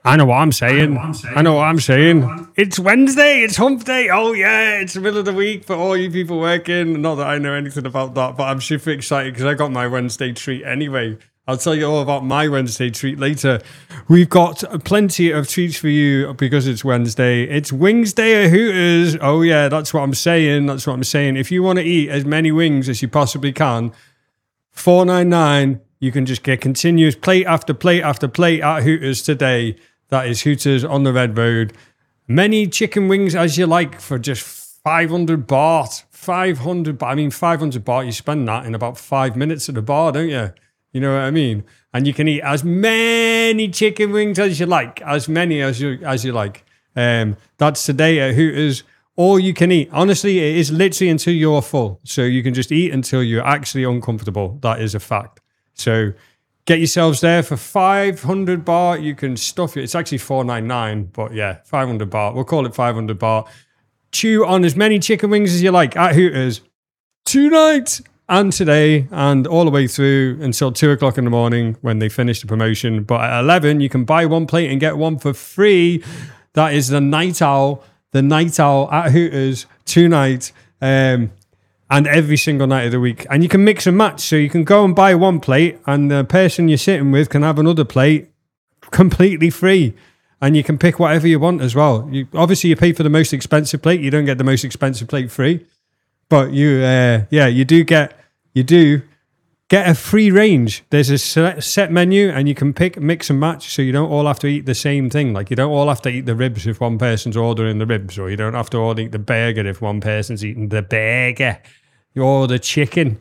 I know what I'm saying. I know what I'm saying. It's Wednesday. It's hump day. Oh, yeah. It's the middle of the week for all you people working. Not that I know anything about that, but I'm super excited because I got my Wednesday treat anyway. I'll tell you all about my Wednesday treat later. We've got plenty of treats for you because it's Wednesday. It's Wings Day at Hooters. Oh, yeah. That's what I'm saying. That's what I'm saying. If you want to eat as many wings as you possibly can, $4.99. You can just get continuous plate after plate after plate at Hooters today. That is Hooters on the Red Road. Many chicken wings as you like for just 500 baht. 500 baht. I mean, 500 baht, you spend that in about 5 minutes at the bar, don't you? You know what I mean? And you can eat as many chicken wings as you like. As many as you like. That's today at Hooters. All you can eat. Honestly, it is literally until you're full. So you can just eat until you're actually uncomfortable. That is a fact. So get yourselves there for 500 baht. You can stuff it. It's actually 499, but yeah, 500 baht. We'll call it 500 baht. Chew on as many chicken wings as you like at Hooters tonight and today and all the way through until 2 o'clock in the morning when they finish the promotion. But at 11, you can buy one plate and get one for free. That is the night owl at Hooters tonight. And every single night of the week. And you can mix and match. So you can go and buy one plate and the person you're sitting with can have another plate completely free. And you can pick whatever you want as well. Obviously, you pay for the most expensive plate. You don't get the most expensive plate free. But you do get a free range. There's a set menu and you can pick, mix and match. So you don't all have to eat the same thing. Like you don't all have to eat the ribs if one person's ordering the ribs, or you don't have to all eat the burger if one person's eating the burger. You order chicken.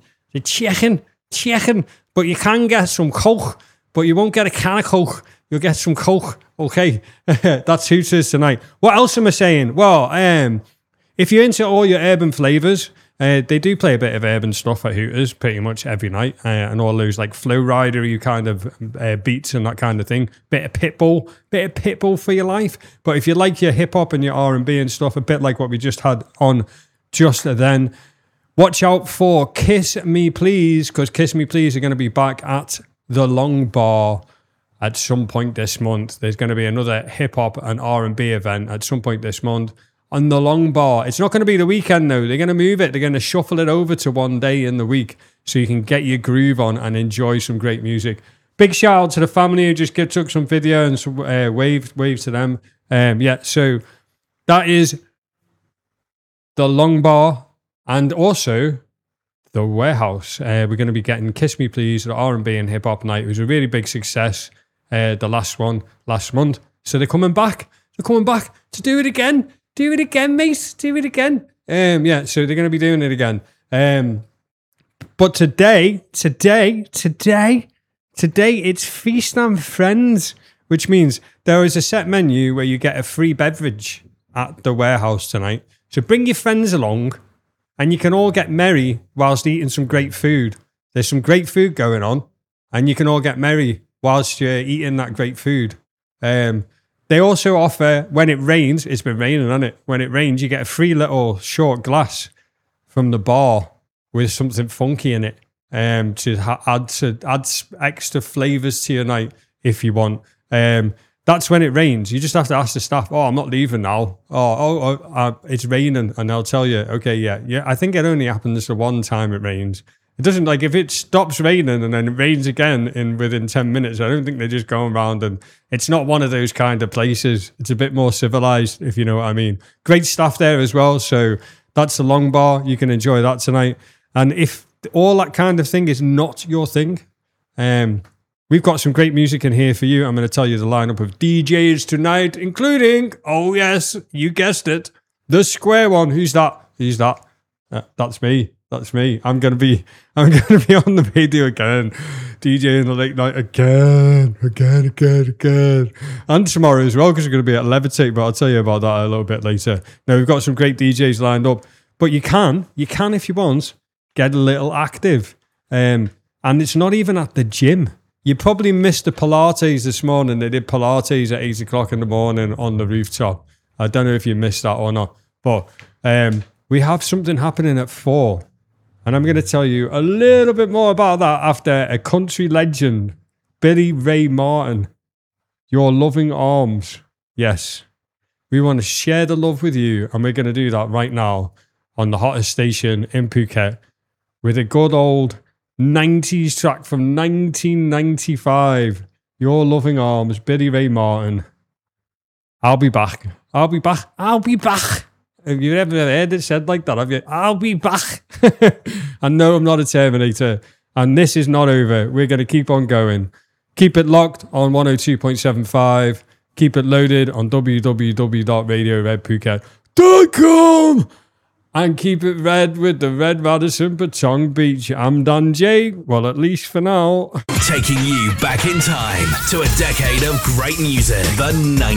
But you can get some Coke, but you won't get a can of Coke. You'll get some Coke. Okay. That's Hooters tonight. What else am I saying? Well, if you're into all your urban flavors, they do play a bit of urban stuff at Hooters pretty much every night, and all those like Flow Rider-y kind of beats and that kind of thing. Bit of Pitbull for your life. But if you like your hip hop and your R&B and stuff, a bit like what we just had on just then, watch out for Kiss Me Please, because Kiss Me Please are going to be back at the Long Bar at some point this month. There's going to be another hip hop and R&B event at some point this month on the Long Bar. It's not going to be the weekend though. They're going to move it. They're going to shuffle it over to one day in the week so you can get your groove on and enjoy some great music. Big shout out to the family who just took some video and some wave to them. So that is the Long Bar and also the Warehouse. We're going to be getting Kiss Me Please, the R&B and hip hop night. It was a really big success. The last one last month. So they're coming back. They're coming back to do it again. Do it again, mate. Do it again. So they're going to be doing it again. But today, it's Feast and Friends, which means there is a set menu where you get a free beverage at the Warehouse tonight. So bring your friends along and you can all get merry whilst eating some great food. There's some great food going on and you can all get merry whilst you're eating that great food. They also offer, when it rains, it's been raining, hasn't it? When it rains, you get a free little short glass from the bar with something funky in it to add extra flavours to your night if you want. That's when it rains. You just have to ask the staff, I'm not leaving now. It's raining. And they'll tell you, okay, yeah. I think it only happens the one time it rains. It doesn't, like, if it stops raining and then it rains again within 10 minutes, I don't think they just go around, and it's not one of those kind of places. It's a bit more civilized, if you know what I mean. Great staff there as well. So that's the Long Bar. You can enjoy that tonight. And if all that kind of thing is not your thing, we've got some great music in here for you. I'm going to tell you the lineup of DJs tonight, including, oh yes, you guessed it, the Square One. Who's that? That's me. That's me. I'm gonna be on the radio again, DJing the late night again, and tomorrow as well because we're gonna be at Levitate. But I'll tell you about that a little bit later. Now we've got some great DJs lined up, but you can if you want get a little active, and it's not even at the gym. You probably missed the Pilates this morning. They did Pilates at 8 o'clock in the morning on the rooftop. I don't know if you missed that or not, but we have something happening at 4. And I'm going to tell you a little bit more about that after a country legend, Billy Ray Martin, your loving arms. Yes. We want to share the love with you, and we're going to do that right now on the hottest station in Phuket with a good old 90s track from 1995. Your loving arms, Billy Ray Martin. I'll be back. I'll be back. I'll be back. Have you ever heard it said like that? Have you? I'll be back. And no, I'm not a Terminator. And this is not over. We're going to keep on going. Keep it locked on 102.75. Keep it loaded on www.radioredphuket.com. And keep it red with the Red Radisson Patong Beach. I'm Dan J. Well, at least for now. Taking you back in time to a decade of great music. The 90s.